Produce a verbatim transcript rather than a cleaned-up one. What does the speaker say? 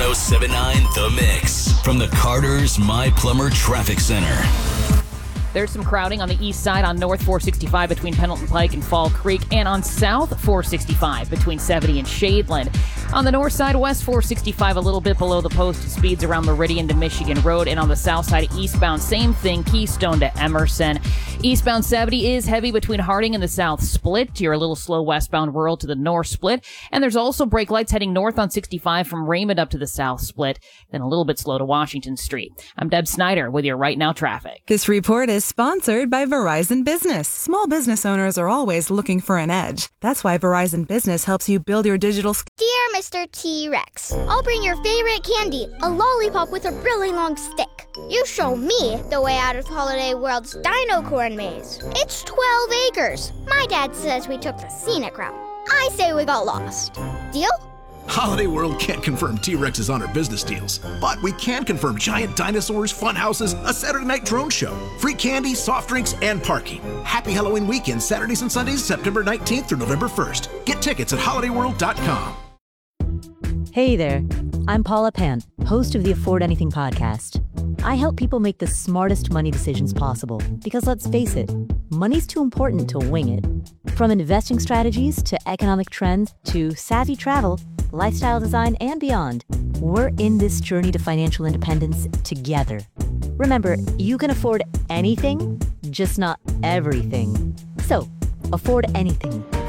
oh seven point nine The Mix from the Carter's My Plumber Traffic Center. There's some crowding on the east side on North four sixty-five between Pendleton Pike and Fall Creek, and on South four sixty-five between seventy and Shadeland. On the north side, West four sixty-five a little bit below the posted speeds around Meridian to Michigan Road, and on the south side eastbound, same thing, Keystone to Emerson. Eastbound seventy is heavy between Harding and the South Split. You're a little slow westbound rural to the North Split, and there's also brake lights heading north on sixty-five from Raymond up to the South Split, then a little bit slow to Washington Street. I'm Deb Snyder with your Right Now traffic. This report is sponsored by Verizon Business. Small business owners are always looking for an edge. That's why Verizon Business helps you build your digital sk- Dear Mister T-Rex, I'll bring your favorite candy, a lollipop with a really long stick. You show me the way out of Holiday World's Dino Corn Maze. It's twelve acres. My dad says we took the scenic route. I say we got lost. Deal? Holiday World can't confirm T-Rex's on our business deals, but we can confirm giant dinosaurs, fun houses, a Saturday night drone show, free candy, soft drinks, and parking. Happy Halloween weekend, Saturdays and Sundays, September nineteenth through November first. Get tickets at holiday world dot com. Hey there, I'm Paula Pant, host of the Afford Anything podcast. I help people make the smartest money decisions possible because, let's face it, money's too important to wing it. From investing strategies to economic trends to savvy travel, lifestyle design, and beyond, we're in this journey to financial independence together. Remember, you can afford anything, just not everything. So, afford anything.